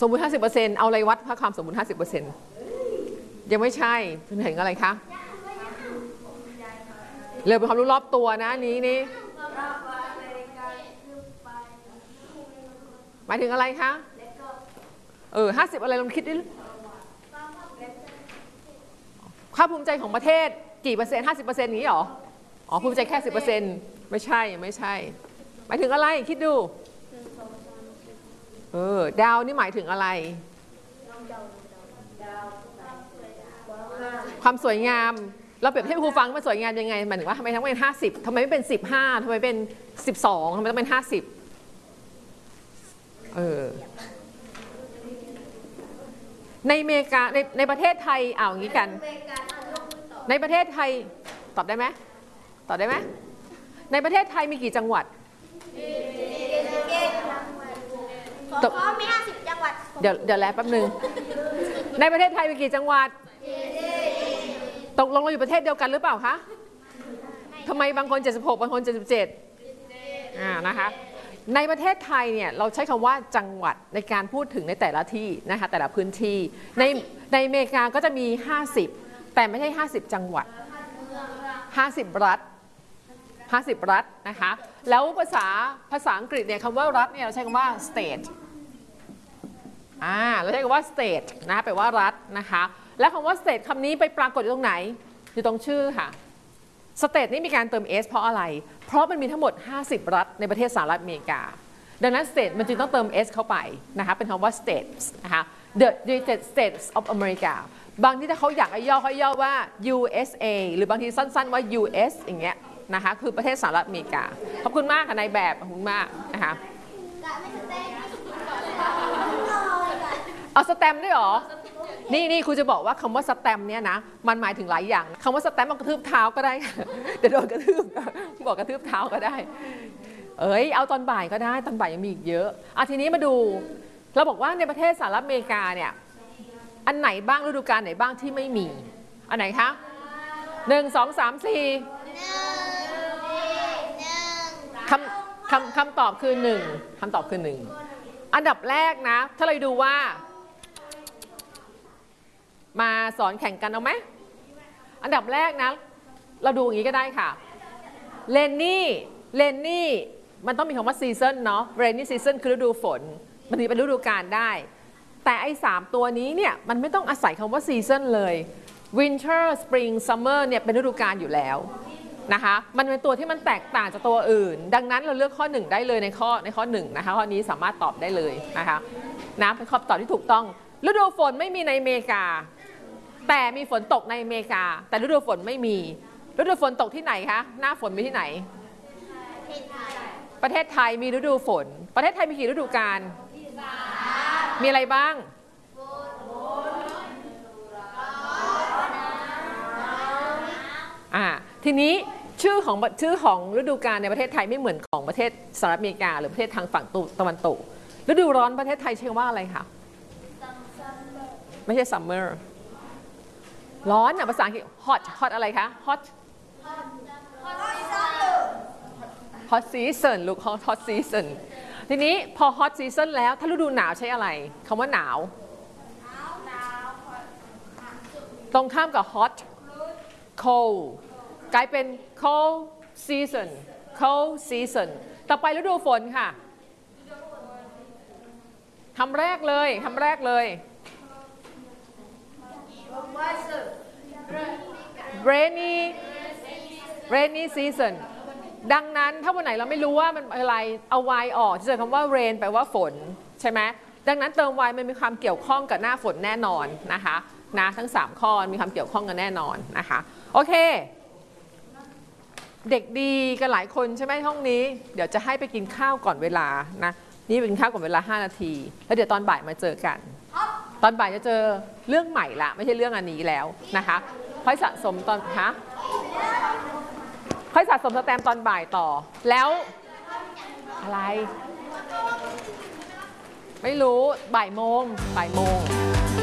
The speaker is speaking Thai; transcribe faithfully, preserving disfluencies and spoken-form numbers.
มมุติ ห้าสิบเปอร์เซ็นต์ เอาอะไรวัดความสมมุติ ห้าสิบเปอร์เซ็นต์ ยังไม่ใช่เห็นอะไรคะเร็วเป็นความรู้รอบตัวนะนี้นี่หมายถึงอะไรคะเออห้าสิบอะไรลองคิดดิความภูมิใจของประเทศกี่เปอร์เซ็นต์ห้าสิบเปอร์เซ็นต์นี้หรออ๋อภูมิใจแค่สิบเปอร์เซ็นต์ไม่ใช่ไม่ใช่หมายถึงอะไรคิดดูเออดาวนี่หมายถึงอะไรความสวยงามเราเปรียบเทียบครูฟังมันสวยงามยังไงหมายถึงว่าทำไมทั้งเป็นห้าสิบทำไมไม่เป็นสิบห้าทำไมเป็นสิบสองทำไมต้องเป็นห้าสิบเออในอเมริกาในในประเทศไทยเอาอย่างนี้กันในประเทศไทยตอบได้ไหมตอบได้ไหมในประเทศไทยมีกี่จังหวัดตกมีห้าสิบจังหวัดเดี๋ยวเดี๋ยวแล้วแป๊บนึงในประเทศไทยมีกี่จังหวัดตกลงเราอยู่ประเทศเดียวกันหรือเปล่าคะทำไมบางคนเจ็ดสิบหกบางคนเจ็ดสิบเจ็ดอ่านะคะในประเทศไทยเนี่ยเราใช้คำว่าจังหวัดในการพูดถึงในแต่ละที่นะคะแต่ละพื้นที่ในในอเมริกาก็จะมีห้าสิบแต่ไม่ใช่ห้าสิบจังหวัดห้าสิบรัฐห้าสิบรัฐนะคะแล้วภาษาภาษาอังกฤษเนี่ยคำว่ารัฐเนี่ยเราใช้คำว่า state อ่าเราใช้คำว่า state นะคะแปลว่ารัฐนะคะและคำว่า state คำนี้ไปปรากฏอยู่ตรงไหนอยู่ตรงชื่อค่ะ state นี่มีการเติม s เพราะอะไรเพราะมันมีทั้งหมดห้าสิบรัฐในประเทศสหรัฐอเมริกาดังนั้น state มันจึงต้องเติม s เข้าไปนะคะเป็นคำว่า states นะคะ the United States of America บางที่ถ้าเขาอยากให้ย่อเขาย่อว่า ยู เอส เอ หรือบางทีสั้นๆว่า ยู เอส อย่างเงี้ยนะคะคือประเทศสหรัฐอเมริกาขอบคุณมากค่ะนายแบบขอบคุณมากนะคะเอาสแตมป์ด้วยหรอนี่นี่ครูจะบอกว่าคำว่าสแตมป์เนี่ยนะมันหมายถึงหลายอย่างคำว่าสแตมป์มันกระทืบเท้าก็ได้เดี๋ยวโดนกระทืบบอกกระทืบเท้าก็ได้เอ้ยเอาตอนบ่ายก็ได้ตอนบ่ายยังมีอีกเยอะอ่ะทีนี้มาดูเราบอกว่าในประเทศสหรัฐอเมริกาเนี่ยอันไหนบ้างฤดูกาลไหนบ้างที่ไม่มีอันไหนคะหนึ่งสองสามสี่คำคำคำตอบคือหนึ่งคำตอบคือหนึ่งอันดับแรกนะถ้าเราดูว่ามาสอนแข่งกันเอาไหมอันดับแรกนะเราดูอย่างนี้ก็ได้ค่ะเลนนี่เลนนี่มันต้องมีคำว่าซีซันเนาะเรนนี่ซีซันคือฤดูฝนมันถึงเป็นฤดูกาลได้แต่ไอ้สามตัวนี้เนี่ยมันไม่ต้องอาศัยคำว่าซีซันเลย Winter Spring Summer เนี่ยเป็นฤดูกาลอยู่แล้วนะคะมันเป็นตัวที่มันแตกต่างจากตัวอื่นดังนั้นเราเลือกข้อหนึ่งได้เลยในข้อในข้อหนึ่งนะคะข้อนี้สามารถตอบได้เลยนะคะนะเป็นคำตอบที่ถูกต้องฤดูฝนไม่มีในอเมริกาแต่มีฝนตกในอเมริกาแต่ฤดูฝนไม่มีฤดูฝนตกที่ไหนคะหน้าฝนมีที่ไหนประเทศไทยมีฤดูฝนประเทศไทยมีกี่ฤดูกาลมีอะไรบ้างอ่าทีนี้ชื่อของชื่อของฤดูกาลในประเทศไทยไม่เหมือนของประเทศสหรัฐอเมริกาหรือประเทศทางฝั่งตะวันตกฤดูร้อนประเทศไทยชื่อว่าอะไรคะไม่ใช่ summer ร้อนอ่ะภาษาอังกฤษ hot hot อะไรคะ hot hot season ลูก hot hot season ทีนี้พอ hot season แล้วถ้าฤดูหนาวใช้อะไรคำว่าหนาวตรงข้ามกับ hot cold กลายเป็น cold season cold season ต่อไปฤดูฝนค่ะคำแรกเลยคำแรกเลย rainy rainy season ดังนั้นถ้าวันไหนเราไม่รู้ว่ามันอะไรเอา y ออกจะเจอคำว่า rain แปลว่าฝนใช่ไหมดังนั้นเติม y มันมีความเกี่ยวข้องกับหน้าฝนแน่นอนนะคะนะทั้งสามข้อมีความเกี่ยวข้องกันแน่นอนนะคะโอเคเด็กดีกันหลายคนใช่ไหมห้องนี้เดี๋ยวจะให้ไปกินข้าวก่อนเวลานะนี่เป็นข้าวก่อนเวลาห้านาทีแล้วเดี๋ยวตอนบ่ายมาเจอกันตอนบ่ายจะเจอเรื่องใหม่ละไม่ใช่เรื่องอันนี้แล้วนะคะค่อยสะสมตอนคะค่อยสะสมสแตมป์ตอนบ่ายต่อแล้วอะไรไม่รู้บ่ายโมงบ่ายโมง